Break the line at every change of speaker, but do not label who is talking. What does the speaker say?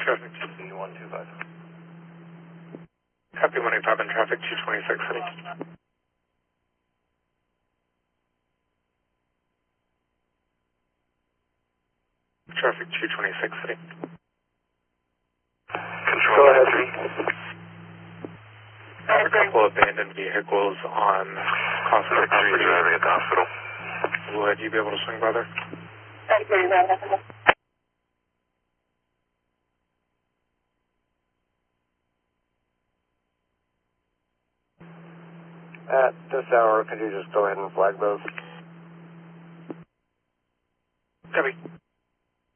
Traffic
C125.
Copy 185 in traffic 226 City. Traffic 226 City.
Control ahead.
I have a couple abandoned vehicles on Costco property.
Driving at the hospital.
Would you be able to swing by there?
At this hour, could you just go ahead and flag those?
Copy.